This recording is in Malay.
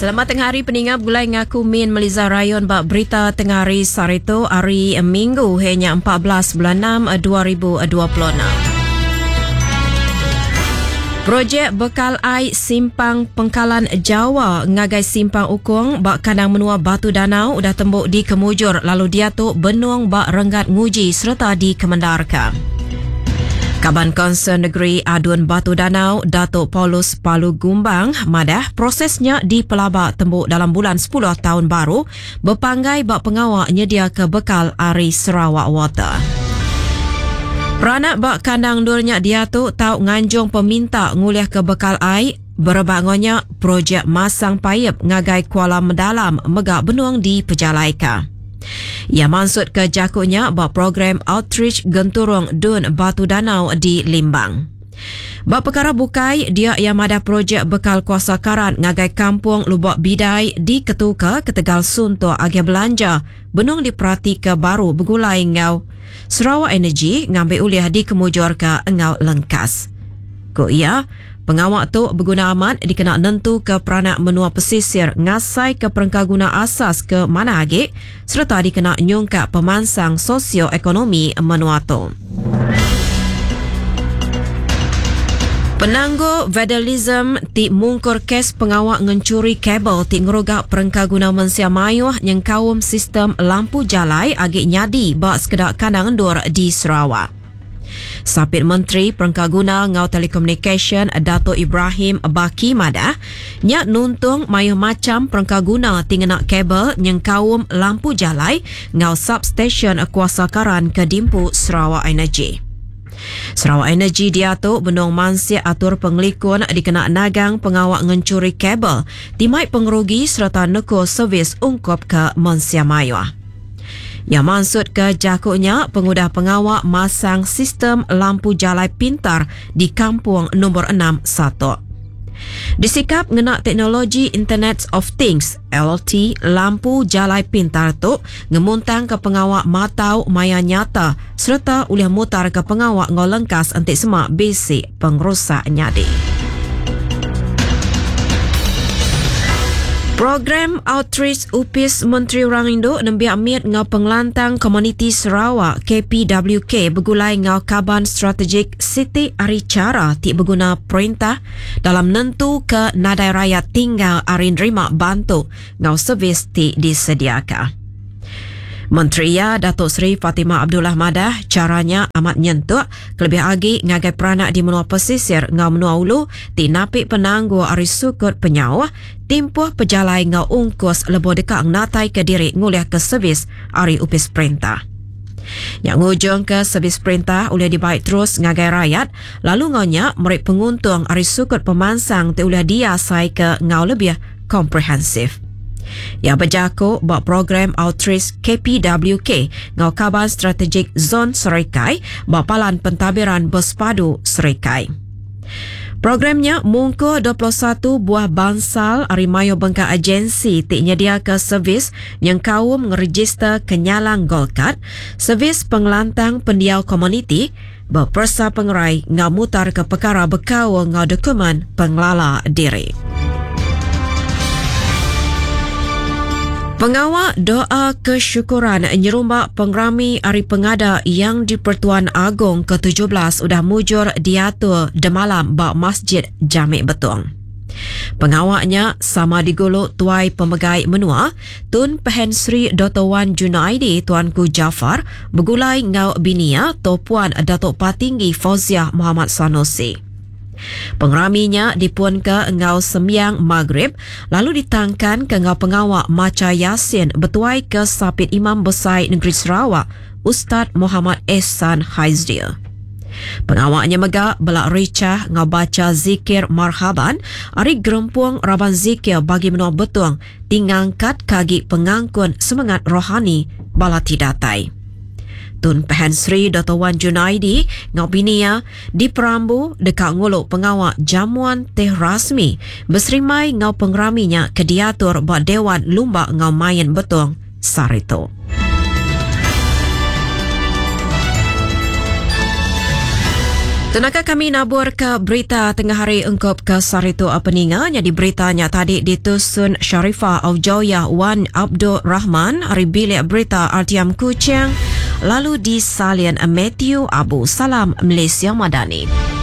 Selamat tengah hari peningap gulai ngaku Min Meliza Rayon bak berita tengah hari Sarito hari Minggu hanya 14 bulan 6 2026. Projek bekal air Simpang Pengkalan Jawa ngagai Simpang Ukong bak kandang menua Batu Danau dah tembuk di Kemujur lalu diatuk Benung bak Renggat Nguji serta dikemendarkan. Kaban Konsen Negeri Aduan Batu Danau Datuk Paulus Palu Gumbang madah prosesnya di pelabak tembuk dalam bulan 10 tahun baru berpanggai bak pengawak nyedia ke bekal Ari Sarawak Water. Peranak bak kandang durnya diatuk tau nganjung peminta nguliah ke bekal air berebangonya projek masang payep ngagai Kuala Mendalam megak benuang di Pejalaikan. Ia maksud ke jakutnya bak program outreach genturung Dun Batu Danau di Limbang. Bak perkara bukai, dia yang madah projek bekal kuasa karan ngagai kampung Lubak Bidai di Ketuka ke Tegal Sunto agi belanja benung diperhati ke baru begulai ngau Sarawak Energy ngambil uliah di Kemujur ke ngau Lengkas. Ko ia pengawak tu berguna amat dikena nentu ke peranak menua pesisir ngasai ke perengkaguna asas ke mana agi serta dikena nyungkak pemansang sosioekonomi menua tu. Penangguh vandalism ti mungkur kes pengawak ngencuri kabel ti ngerogak perengkaguna Mensia Mayuh yang kaum sistem lampu jalai agi nyadi bak sekedak kandang endur di Sarawak. Sapit Menteri Perengkaguna Ngau Telekomunikasi Dato' Ibrahim Baki Madah nyak nuntung mayuh macam perengkaguna tingganak kabel yang kaum lampu jalai ngau substation kuasa karan ke Dimpu Sarawak Energy. Sarawak Energy diatuk benung mansia atur penglikun dikena nagang pengawak ngencuri kabel timai pengerugi serta neko servis ungkop ke Mensia Mayuh. Yang maksud ke jakutnya pengudah pengawak masang sistem lampu jalai pintar di kampung nombor 6 Satok. Disikap ngenak teknologi Internet of Things LT lampu jalai pintar tu ngemuntang ke pengawak matau maya nyata serta uliah mutar ke pengawak ngau lengkas antik semak basic pengerusak nyadi. Program Outreach UPIS Menteri Orang Indo nembiak miat ngau pengelantang komuniti Sarawak KPWK bergulai ngau kaban strategik Siti Aricara ti berguna perintah dalam nentu ke nadai rakyat tinggal arin terima bantu ngau servis ti disediakan. Menteri ya Datuk Seri Fatimah Abdullah Madah caranya amat nyentuk kelebih lagi ngagai peranak di menua pesisir ngau menua ulu ti napik penangguh ari sukut penyawah timpuh pejalai ngau ungkus lebo dekat natai ke diri nguliah ke servis ari upis perintah. Yang ngujung ke servis perintah uliah dibaik terus ngagai rakyat lalu ngaunya merik penguntung ari sukut pemansang ti uliah dia sai ke ngau lebih komprehensif. Yang berjaku buat program outreach KPWK ngau kaban strategik zon Serikai bapalan pentadbiran Berspadu Serikai. Programnya mungku 21 buah bansal Arimayo Bengkak agensi ti nyedia ke servis yang kaum ngeregister kenyalang Gold Card, servis pengelantang pendiau komuniti, berpersa pengerai ngau mutar ke perkara berkau ngau dokumen pengelala diri. Pengawak doa kesyukuran nyerumbak pengrami Hari Pengada yang di Pertuan Agong ke-17 udah mujur diatur demalam bak Masjid Jamik Betong. Pengawaknya sama digolok tuai pemegai menua Tun Pehen Sri Dr. Wan Junaidi Tuanku Jafar bergulai ngau binia Topuan Datuk Patinggi Fauziah Muhammad Sanusi. Pengraminya dipun ke ngau sembiang Maghrib lalu ditangkan ke ngau pengawak Maca Yasin bertuai ke Sapit Imam Besar Negeri Sarawak Ustaz Muhammad Ehsan Haizdir. Pengawaknya megak belak ricah ngau baca zikir marhaban ari gerempuang raban zikir bagi menua betuang tingangkat kagi pengangkun semangat rohani balati datai. Tun Pehen Sri Dr. Wan Junaidi ngau binia di Perambu dekat nguluk pengawak jamuan teh rasmi berserimai ngau pengraminya ke diatur buat Dewan Lumbak ngau main betong Sarito. Tenaga kami nabur ke berita tengah hari engkop ke Sarito Peninga. Jadi beritanya tadi di Tusun Sharifah Aujoya Wan Abdul Rahman, hari bilik berita RTM Kuching, lalu di Salian Matthew Abu Salam Malaysia Madani.